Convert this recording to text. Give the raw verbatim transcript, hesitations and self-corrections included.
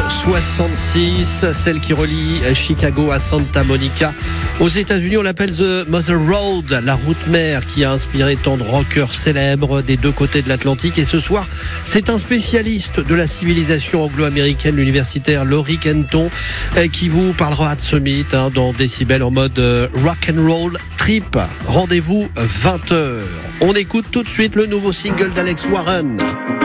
soixante-six, celle qui relie Chicago à Santa Monica. Aux États-Unis, on l'appelle The Mother Road, la route mère qui a inspiré tant de rockers célèbres des deux côtés de l'Atlantique. Et ce soir, c'est un spécialiste de la civilisation anglo-américaine, l'universitaire Laurie Kenton, qui vous parlera de ce mythe hein, dans Décibel en mode rock and roll trip. Rendez-vous vingt heures. On écoute tout de suite le nouveau single d'Alex Warren.